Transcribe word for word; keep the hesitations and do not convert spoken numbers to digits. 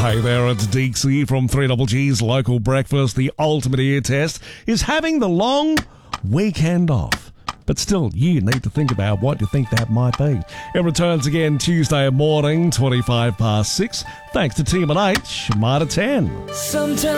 Hey there, it's Deeksy from three G's Local Breakfast. The ultimate ear test is having the long weekend off. But still, you need to think about what you think that might be. It returns again Tuesday morning, twenty-five past six. Thanks to Team at H, Mitre ten. Sometimes